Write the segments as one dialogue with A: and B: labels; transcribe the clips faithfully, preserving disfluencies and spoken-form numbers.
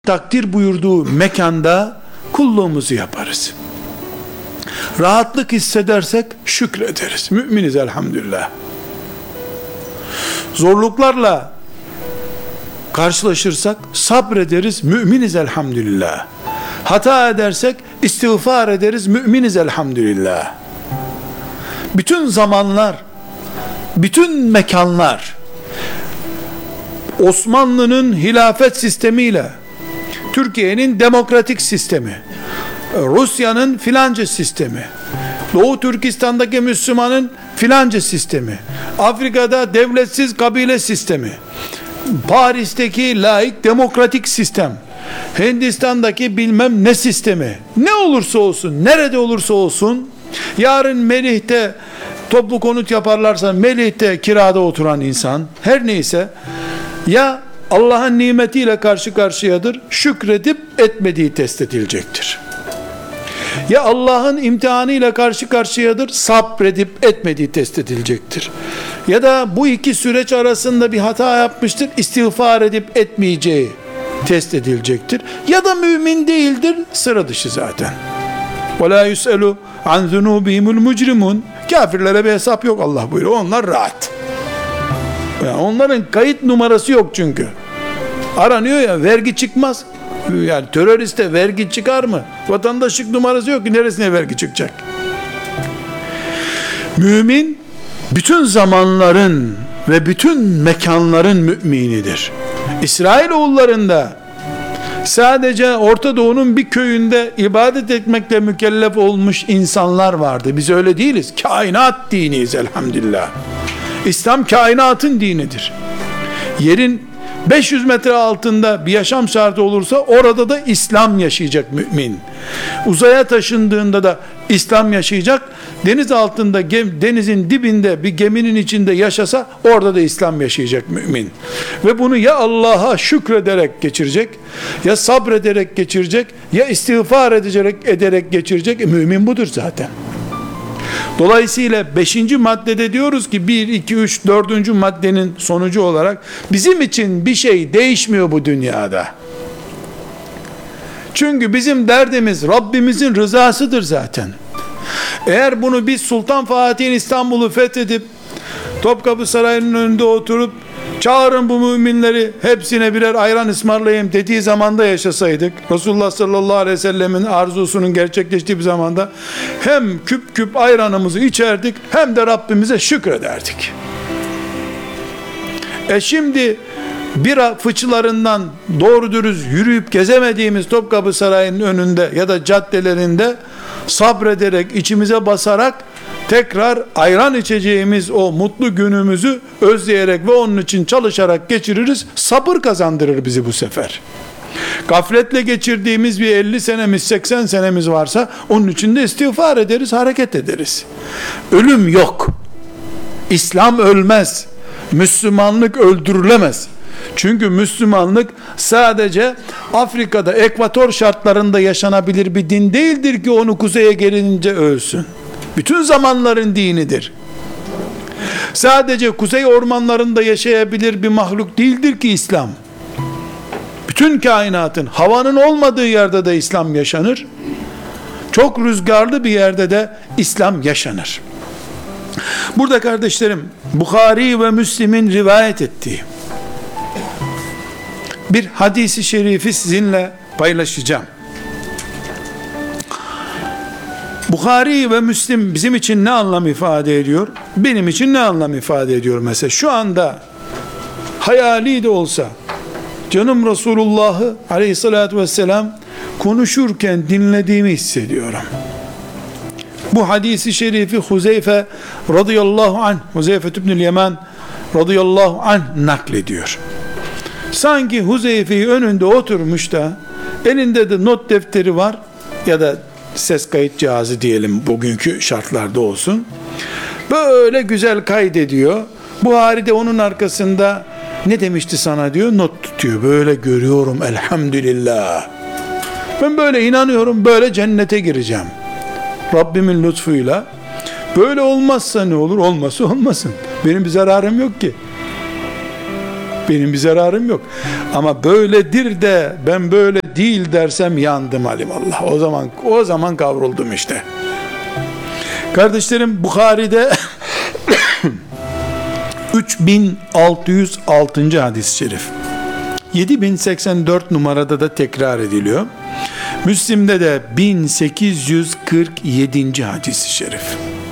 A: takdir buyurduğu mekanda kulluğumuzu yaparız. Rahatlık hissedersek şükrederiz. Müminiz elhamdülillah. Zorluklarla karşılaşırsak sabrederiz. Müminiz elhamdülillah. Hata edersek istiğfar ederiz. Müminiz elhamdülillah. Bütün zamanlar, bütün mekanlar, Osmanlı'nın hilafet sistemiyle, Türkiye'nin demokratik sistemi, Rusya'nın filanca sistemi, Doğu Türkistan'daki Müslümanın filanca sistemi, Afrika'da devletsiz kabile sistemi, Paris'teki laik demokratik sistem, Hindistan'daki bilmem ne sistemi, ne olursa olsun, nerede olursa olsun, yarın Melih'te toplu konut yaparlarsa Melih'te kirada oturan insan, her neyse, ya Allah'ın nimetiyle karşı karşıyadır, şükredip etmediği test edilecektir. Ya Allah'ın imtihanıyla karşı karşıyadır, sabredip etmediği test edilecektir. Ya da bu iki süreç arasında bir hata yapmıştır, istiğfar edip etmeyeceği test edilecektir. Ya da mümin değildir, sıra dışı zaten. وَلَا يُسْأَلُوا عَنْ ذُنُوبِهِمُ الْمُجْرِمُونَ. Kafirlere bir hesap yok Allah buyuruyor. Onlar rahat. Yani onların kayıt numarası yok çünkü. Aranıyor ya, vergi çıkmaz. Yani teröriste vergi çıkar mı? Vatandaşlık numarası yok ki, neresine vergi çıkacak? Mümin bütün zamanların ve bütün mekanların müminidir. İsrailoğullarında sadece Orta Doğu'nun bir köyünde ibadet etmekle mükellef olmuş insanlar vardı. Biz öyle değiliz. Kainat diniyiz elhamdülillah. İslam kainatın dinidir. Yerin beş yüz metre altında bir yaşam şartı olursa orada da İslam yaşayacak mümin. Uzaya taşındığında da İslam yaşayacak. Deniz altında, gem, denizin dibinde bir geminin içinde yaşasa orada da İslam yaşayacak mümin. Ve bunu ya Allah'a şükrederek geçirecek, ya sabrederek geçirecek, ya istiğfar edecek, ederek geçirecek. E, mümin budur zaten. Dolayısıyla beşinci maddede diyoruz ki bir, iki, üç, dördüncü maddenin sonucu olarak bizim için bir şey değişmiyor bu dünyada. Çünkü bizim derdimiz Rabbimizin rızasıdır zaten. Eğer bunu biz Sultan Fatih'in İstanbul'u fethedip Topkapı Sarayı'nın önünde oturup çağırın bu müminleri hepsine birer ayran ısmarlayayım dediği zamanda yaşasaydık, Resulullah sallallahu aleyhi ve sellemin arzusunun gerçekleştiği bir zamanda hem küp küp ayranımızı içerdik hem de Rabbimize şükrederdik. E şimdi bira fıçılarından doğru dürüst yürüyüp gezemediğimiz Topkapı Sarayı'nın önünde ya da caddelerinde sabrederek, içimize basarak tekrar ayran içeceğimiz o mutlu günümüzü özleyerek ve onun için çalışarak geçiririz. Sabır kazandırır bizi bu sefer. Gafletle geçirdiğimiz bir elli senemiz, seksen senemiz varsa onun için de istiğfar ederiz, hareket ederiz. Ölüm yok. İslam ölmez. Müslümanlık öldürülemez. Çünkü Müslümanlık sadece Afrika'da ekvator şartlarında yaşanabilir bir din değildir ki onu kuzeye gelince ölsün. Bütün zamanların dinidir. Sadece kuzey ormanlarında yaşayabilir bir mahluk değildir ki İslam. Bütün kainatın, havanın olmadığı yerde de İslam yaşanır. Çok rüzgarlı bir yerde de İslam yaşanır. Burada kardeşlerim, Bukhari ve Müslim'in rivayet ettiği bir hadisi şerifi sizinle paylaşacağım. Bukhari ve Müslim bizim için ne anlam ifade ediyor? Benim için ne anlam ifade ediyor mesela? Şu anda hayali de olsa canım Resulullah'ı aleyhissalatü vesselam konuşurken dinlediğimi hissediyorum. Bu hadisi şerifi Huzeyfe radıyallahu anh, Huzeyfe ibnül Yemen radıyallahu anh naklediyor. Sanki Huzeyfe'yi önünde oturmuş da elinde de not defteri var ya da ses kayıt cihazı diyelim bugünkü şartlarda olsun. Böyle güzel kaydediyor. Buhari de onun arkasında ne demişti sana diyor, not tutuyor. Böyle görüyorum elhamdülillah. Ben böyle inanıyorum, böyle cennete gireceğim. Rabbimin lütfuyla. Böyle olmazsa ne olur? Olması olmasın. Benim bir zararım yok ki. Benim bir zararım yok. Ama böyledir de ben böyle değil dersem yandım alimallah. O zaman o zaman kavruldum işte. Kardeşlerim, Bukhari'de üç bin altı yüz altıncı hadis-i şerif, yedi bin seksen dört numarada da tekrar ediliyor. Müslim'de de bin sekiz yüz kırk yedinci hadis-i şerif.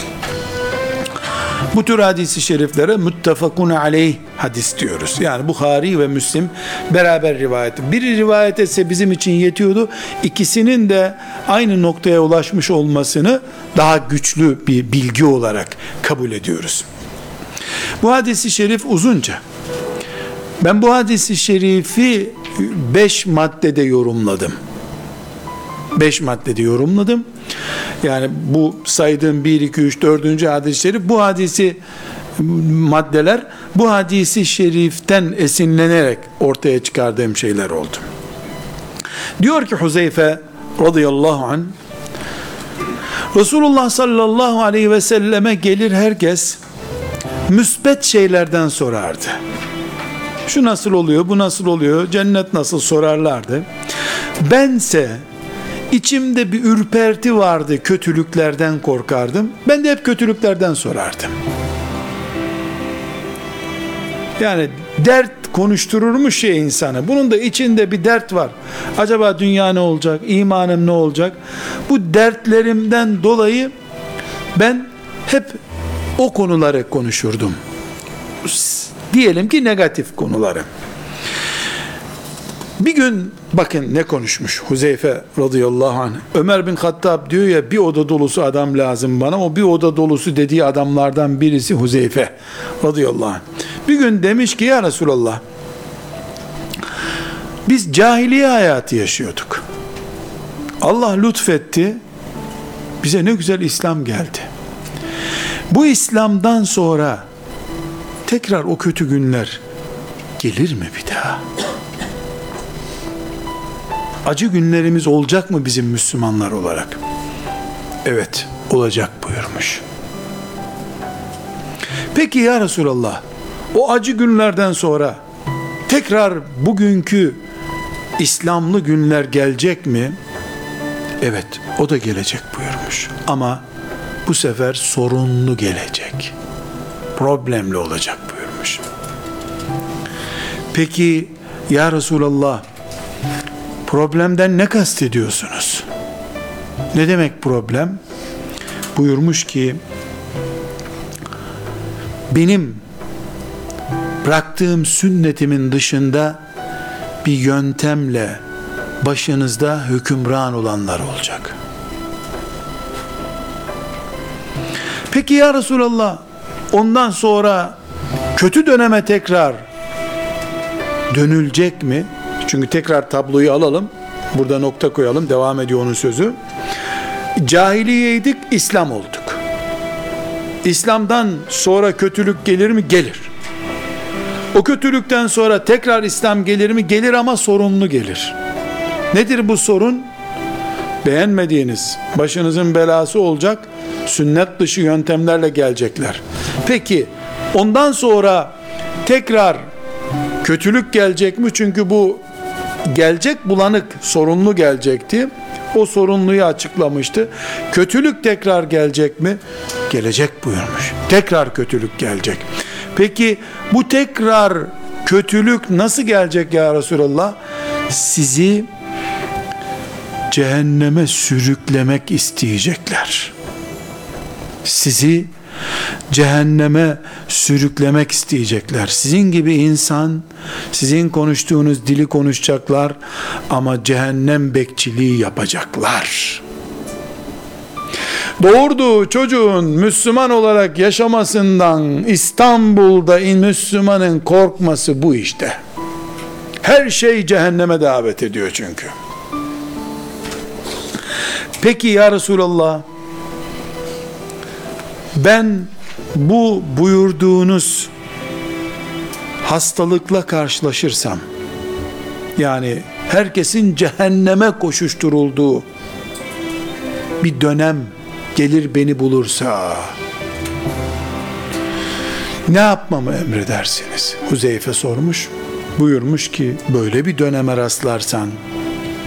A: Bu tür hadis-i şeriflere muttefakun aleyh hadis diyoruz. Yani Bukhari ve Müslim beraber rivayet. Biri rivayet etse bizim için yetiyordu. İkisinin de aynı noktaya ulaşmış olmasını daha güçlü bir bilgi olarak kabul ediyoruz. Bu hadis-i şerif uzunca. Ben bu hadis-i şerifi beş maddede yorumladım. Beş maddede yorumladım. Yani bu saydığım bir, iki, üç, dördüncü hadis-i şerif, bu hadisi maddeler, bu hadisi şeriften esinlenerek ortaya çıkardığım şeyler oldu. Diyor ki Huzeyfe radıyallahu anh, Resulullah sallallahu aleyhi ve selleme gelir herkes, müsbet şeylerden sorardı. Şu nasıl oluyor, bu nasıl oluyor, cennet nasıl sorarlardı. Bense İçimde bir ürperti vardı, kötülüklerden korkardım. Ben de hep kötülüklerden sorardım. Yani dert konuştururmuş ya insanı. Bunun da içinde bir dert var. Acaba dünya ne olacak? İmanım ne olacak? Bu dertlerimden dolayı ben hep o konuları konuşurdum. Diyelim ki negatif konuları. Bir gün bakın ne konuşmuş Huzeyfe radıyallahu anh. Ömer bin Hattab diyor ya, bir oda dolusu adam lazım bana. O bir oda dolusu dediği adamlardan birisi Huzeyfe radıyallahu anh. Bir gün demiş ki, ya Resulallah, biz cahiliye hayatı yaşıyorduk. Allah lütfetti, bize ne güzel İslam geldi. Bu İslam'dan sonra tekrar o kötü günler gelir mi bir daha? Acı günlerimiz olacak mı bizim Müslümanlar olarak? Evet, olacak buyurmuş. Peki ya Resulallah, o acı günlerden sonra tekrar bugünkü İslamlı günler gelecek mi? Evet, o da gelecek buyurmuş. Ama bu sefer sorunlu gelecek. Problemli olacak buyurmuş. Peki ya Resulallah, problemden ne kastediyorsunuz? Ne demek problem? Buyurmuş ki, benim bıraktığım sünnetimin dışında bir yöntemle başınızda hükümran olanlar olacak. Peki ya Resulallah, ondan sonra kötü döneme tekrar dönülecek mi? Çünkü tekrar tabloyu alalım, burada nokta koyalım, devam ediyor onun sözü. Cahiliyeydik, İslam olduk. İslam'dan sonra kötülük gelir mi? Gelir. O kötülükten sonra tekrar İslam gelir mi? Gelir, ama sorunlu gelir. Nedir bu sorun? Beğenmediğiniz, başınızın belası olacak sünnet dışı yöntemlerle gelecekler. Peki ondan sonra tekrar kötülük gelecek mi? Çünkü bu gelecek bulanık, sorunlu gelecekti. O sorunluyu açıklamıştı. Kötülük tekrar gelecek mi? Gelecek buyurmuş. Tekrar kötülük gelecek. Peki bu tekrar kötülük nasıl gelecek ya Resulallah? Sizi cehenneme sürüklemek isteyecekler. Sizi cehenneme sürüklemek isteyecekler. Sizin gibi insan, sizin konuştuğunuz dili konuşacaklar ama cehennem bekçiliği yapacaklar. Doğurduğu çocuğun Müslüman olarak yaşamasından İstanbul'da Müslümanın korkması bu işte. Her şey cehenneme davet ediyor çünkü. Peki ya Resulallah, ben bu buyurduğunuz hastalıkla karşılaşırsam, yani herkesin cehenneme koşuşturulduğu bir dönem gelir beni bulursa, ne yapmamı emredersiniz? Huzeyfe sormuş. buyurmuş ki böyle bir döneme rastlarsan